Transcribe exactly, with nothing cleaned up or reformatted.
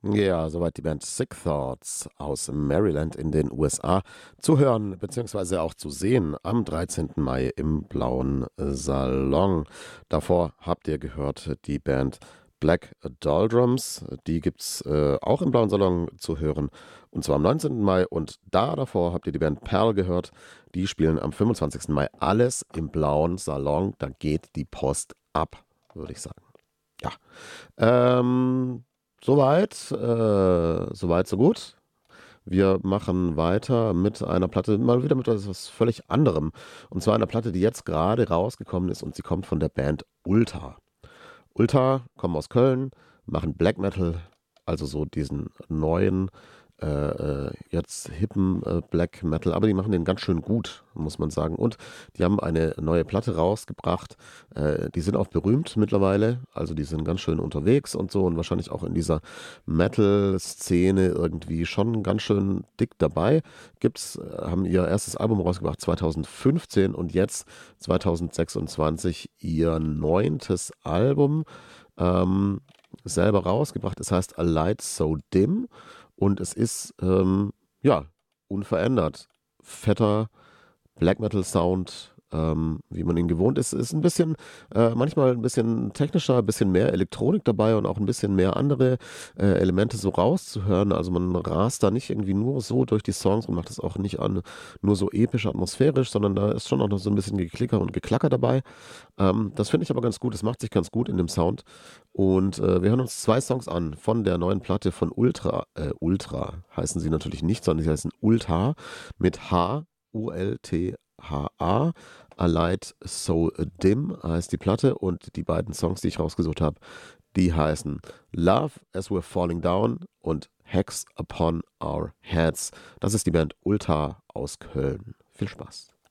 Ja, soweit die Band Sick Thoughts aus Maryland in den U S A zu hören beziehungsweise auch zu sehen am dreizehnten Mai im Blauen Salon. Davor habt ihr gehört die Band Black Doldrums, die gibt's äh, auch im Blauen Salon zu hören und zwar am neunzehnten Mai und da davor habt ihr die Band Pearl gehört, die spielen am fünfundzwanzigsten Mai alles im Blauen Salon, da geht die Post ab, würde ich sagen. Ja, ähm, Soweit, äh, soweit, so gut. Wir machen weiter mit einer Platte, mal wieder mit etwas völlig anderem. Und zwar einer Platte, die jetzt gerade rausgekommen ist und sie kommt von der Band Ulta. Ulta kommen aus Köln, machen Black Metal, also so diesen neuen, äh, äh, jetzt hippen äh, Black Metal, aber die machen den ganz schön gut, muss man sagen. Und die haben eine neue Platte rausgebracht. Äh, die sind auch berühmt mittlerweile, also die sind ganz schön unterwegs und so und wahrscheinlich auch in dieser Metal-Szene irgendwie schon ganz schön dick dabei. Gibt's, äh, haben ihr erstes Album rausgebracht zweitausendfünfzehn und jetzt zweitausendsechsundzwanzig ihr neuntes Album ähm, selber rausgebracht. Es heißt A Light So Dim und es ist ähm, ja unverändert. Fetter Black Metal Sound, ähm, wie man ihn gewohnt ist. Ist ein bisschen, äh, manchmal ein bisschen technischer, ein bisschen mehr Elektronik dabei und auch ein bisschen mehr andere äh, Elemente so rauszuhören. Also man rast da nicht irgendwie nur so durch die Songs und macht das auch nicht an, nur so episch, atmosphärisch, sondern da ist schon auch noch so ein bisschen Geklicker und Geklacker dabei. Ähm, das finde ich aber ganz gut. Es macht sich ganz gut in dem Sound. Und äh, wir hören uns zwei Songs an von der neuen Platte von Ultra. Äh, Ultra heißen sie natürlich nicht, sondern sie heißen Ulta mit H, U L T H A. A Light So Dim heißt die Platte und die beiden Songs, die ich rausgesucht habe, die heißen Love as We're Falling Down und Hex Upon Our Heads. Das ist die Band Ulta aus Köln. Viel Spaß.